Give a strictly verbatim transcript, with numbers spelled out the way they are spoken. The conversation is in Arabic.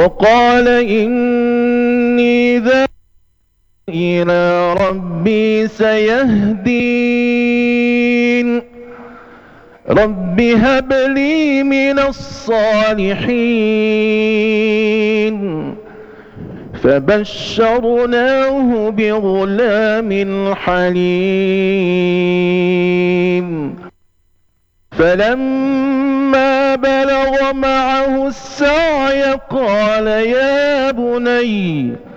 وقال إني ذاهب إلى ربي سيهدين رب هب لي من الصالحين فبشرناه بغلام حليم فلما بلغ معه السعي قال يا بني